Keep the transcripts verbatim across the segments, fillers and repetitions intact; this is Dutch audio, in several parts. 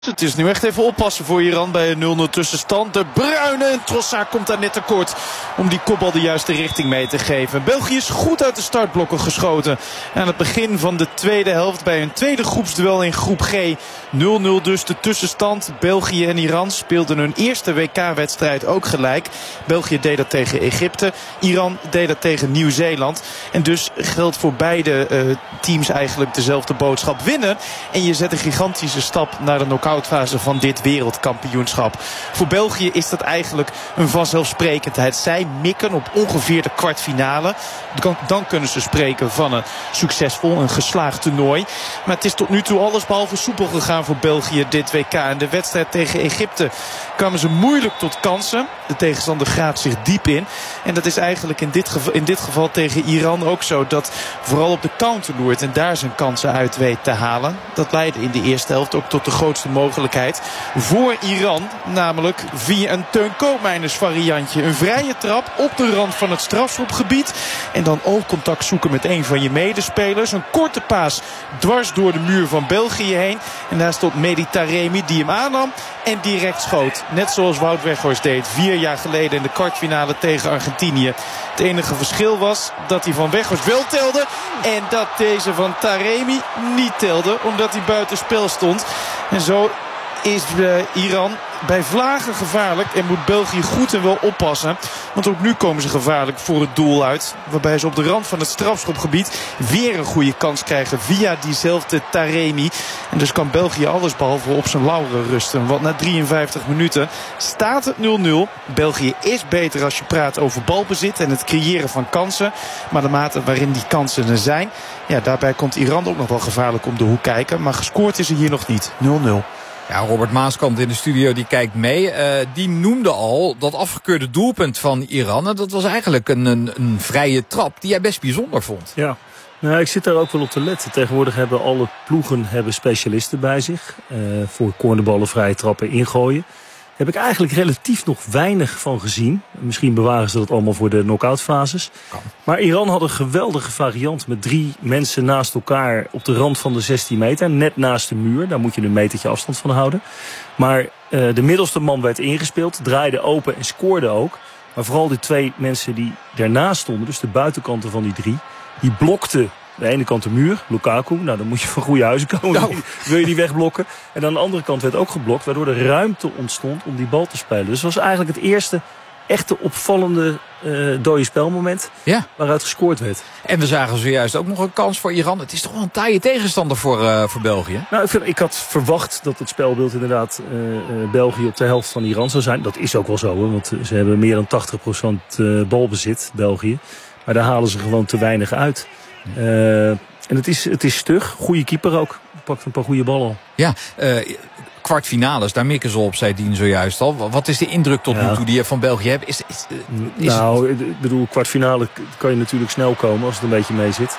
Het is nu echt even oppassen voor Iran bij een nul nul tussenstand. De Bruyne en Trossard komt daar net tekort om die kopbal de juiste richting mee te geven. België is goed uit de startblokken geschoten. Aan het begin van de tweede helft bij een tweede groepsduel in groep G. nul nul dus de tussenstand. België en Iran speelden hun eerste W K-wedstrijd ook gelijk. België deed dat tegen Egypte. Iran deed dat tegen Nieuw-Zeeland. En dus geldt voor beide uh, teams eigenlijk dezelfde boodschap: winnen. En je zet een gigantische stap naar de knock-out fase van dit wereldkampioenschap. Voor België is dat eigenlijk een vanzelfsprekendheid. Zij mikken op ongeveer de kwartfinale. Dan, dan kunnen ze spreken van een succesvol, een geslaagd toernooi. Maar het is tot nu toe alles behalve soepel gegaan voor België dit W K. In de wedstrijd tegen Egypte kwamen ze moeilijk tot kansen. De tegenstander graaft zich diep in. En dat is eigenlijk in dit geval, in dit geval tegen Iran ook zo. Dat vooral op de counter loert en daar zijn kansen uit weet te halen. Dat leidde in de eerste helft ook tot de grootste mogelijkheid voor Iran. Namelijk via een Teun Koopmeiners variantje. Een vrije trap op de rand van het strafschopgebied. En dan oogcontact zoeken met een van je medespelers. Een korte paas dwars door de muur van België heen. En daar stond Mehdi Taremi die hem aannam en direct schoot. Net zoals Wout Weghorst deed vier jaar geleden in de kwartfinale tegen Argentinië. Het enige verschil was dat hij van Weghorst wel telde en dat deze van Taremi niet telde, omdat hij buitenspel stond. En zo is uh, Iran bij vlagen gevaarlijk en moet België goed en wel oppassen. Want ook nu komen ze gevaarlijk voor het doel uit. Waarbij ze op de rand van het strafschopgebied weer een goede kans krijgen via diezelfde Taremi. En dus kan België alles behalve op zijn lauren rusten. Want na drieënvijftig minuten staat het nul nul. België is beter als je praat over balbezit en het creëren van kansen. Maar de mate waarin die kansen er zijn, ja, daarbij komt Iran ook nog wel gevaarlijk om de hoek kijken. Maar gescoord is er hier nog niet. nul nul. Ja, Robert Maaskant in de studio die kijkt mee. Uh, die noemde al dat afgekeurde doelpunt van Iran. En dat was eigenlijk een, een, een vrije trap die hij best bijzonder vond. Ja, nou, ik zit daar ook wel op te letten. Tegenwoordig hebben alle ploegen hebben specialisten bij zich. Uh, voor cornerballen, vrije trappen, ingooien. Daar heb ik eigenlijk relatief nog weinig van gezien. Misschien bewaren ze dat allemaal voor de knock-out fases. Maar Iran had een geweldige variant met drie mensen naast elkaar op de rand van de zestien meter. Net naast de muur. Daar moet je een metertje afstand van houden. Maar uh, de middelste man werd ingespeeld, draaide open en scoorde ook. Maar vooral die twee mensen die daarnaast stonden, dus de buitenkanten van die drie, die blokten de ene kant de muur, Lukaku. Nou, dan moet je van goede huizen komen. Nou. Wil je die wegblokken. En aan de andere kant werd ook geblokt, waardoor er ruimte ontstond om die bal te spelen. Dus het was eigenlijk het eerste echte opvallende uh, dode spelmoment, ja, waaruit gescoord werd. En we zagen zojuist ook nog een kans voor Iran. Het is toch wel een taaie tegenstander voor, uh, voor België? Nou, ik, vind, ik had verwacht dat het spelbeeld inderdaad uh, uh, België op de helft van Iran zou zijn. Dat is ook wel zo, hè, want ze hebben meer dan tachtig procent uh, balbezit, België. Maar daar halen ze gewoon te weinig uit. Uh, en het is, het is stug. Goede keeper ook. Pakt een paar goede ballen al. Ja, uh, kwartfinales, daar mikken ze op, zei Dien zojuist al. Wat is de indruk tot ja. nu toe die je van België hebt? Is, is, is nou, het... ik bedoel, kwartfinale kan je natuurlijk snel komen als het een beetje mee zit.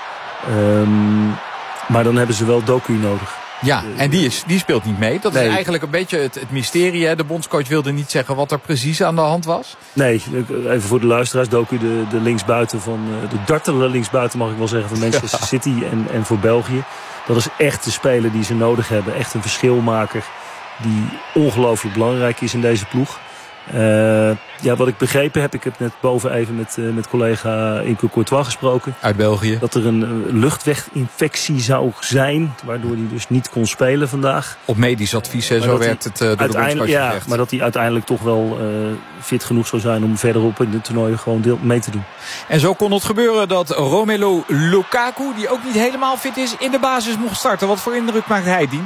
Um, maar dan hebben ze wel Doku nodig. Ja, en die, is, die speelt niet mee. Dat nee. is eigenlijk een beetje het, het mysterie. Hè? De bondscoach wilde niet zeggen wat er precies aan de hand was. Nee, even voor de luisteraars. Doku, de, de linksbuiten van... de dartele linksbuiten mag ik wel zeggen van Manchester ja. City en, en voor België. Dat is echt de speler die ze nodig hebben. Echt een verschilmaker die ongelooflijk belangrijk is in deze ploeg. Uh, ja, wat ik begrepen heb, ik heb net boven even met, uh, met collega Inco Courtois gesproken. Uit België. Dat er een uh, luchtweginfectie zou zijn, waardoor hij dus niet kon spelen vandaag. Op medisch advies, hè, zo werd het uh, door de bondscoach ja, gezegd. Maar dat hij uiteindelijk toch wel uh, fit genoeg zou zijn om verderop in het toernooi gewoon deel mee te doen. En zo kon het gebeuren dat Romelu Lukaku, die ook niet helemaal fit is, in de basis mocht starten. Wat voor indruk maakt hij, Dien?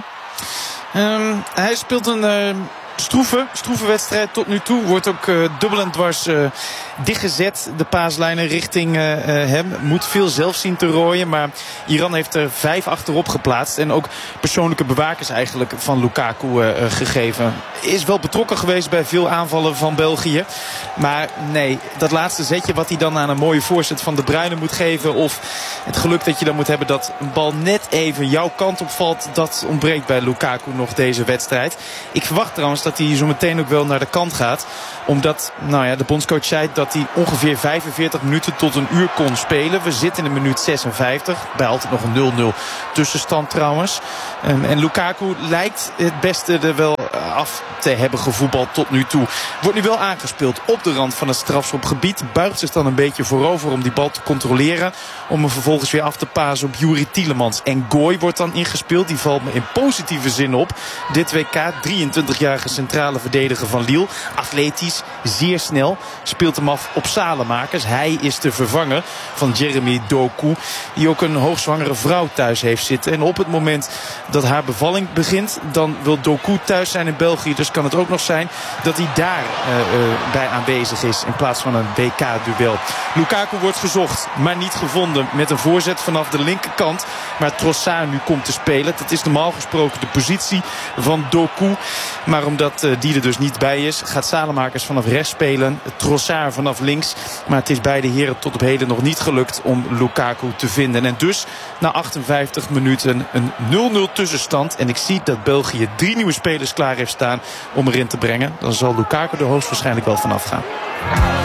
Um, hij speelt een... Uh... Stroeve, stroeve wedstrijd tot nu toe. Wordt ook uh, dubbel en dwars uh, dichtgezet. De paaslijnen richting uh, hem. Moet veel zelf zien te rooien. Maar Iran heeft er vijf achterop geplaatst. En ook persoonlijke bewakers eigenlijk van Lukaku uh, gegeven. is wel betrokken geweest bij veel aanvallen van België. Maar nee, dat laatste zetje wat hij dan aan een mooie voorzet van De Bruyne moet geven. Of het geluk dat je dan moet hebben dat een bal net even jouw kant op valt. Dat ontbreekt bij Lukaku nog deze wedstrijd. Ik verwacht trouwens dat hij zo meteen ook wel naar de kant gaat. Omdat, nou ja, de bondscoach zei dat hij ongeveer vijfenveertig minuten tot een uur kon spelen. We zitten in de minuut zesenvijftig. Bij altijd nog een nul nul tussenstand trouwens. Um, en Lukaku lijkt het beste er wel af te hebben gevoetbald tot nu toe. Wordt nu wel aangespeeld op de rand van het strafschopgebied. Buigt zich dan een beetje voorover om die bal te controleren. Om hem vervolgens weer af te pasen op Youri Tielemans. En Goy wordt dan ingespeeld. Die valt me in positieve zin op. Dit W K, drieëntwintigjarige centrale verdediger van Lille. Atletisch, zeer snel. Speelt hem af op Salemakers. Hij is de vervanger van Jeremy Doku. Die ook een hoogzwangere vrouw thuis heeft zitten. En op het moment dat haar bevalling begint, dan wil Doku thuis zijn in België. Dus kan het ook nog zijn dat hij daar uh, uh, bij aanwezig is in plaats van een W K-duel. Lukaku wordt gezocht, maar niet gevonden. Met een voorzet vanaf de linkerkant. Maar Trossard nu komt te spelen. Dat is normaal gesproken de positie van Doku. Maar omdat uh, die er dus niet bij is, gaat Salemakers vanaf rechts spelen. Trossard vanaf links. Maar het is beide heren tot op heden nog niet gelukt om Lukaku te vinden. En dus na achtenvijftig minuten een nul nul tussenstand. En ik zie dat België drie nieuwe spelers klaar heeft staan om erin te brengen. Dan zal Lukaku er hoogstwaarschijnlijk wel vanaf gaan.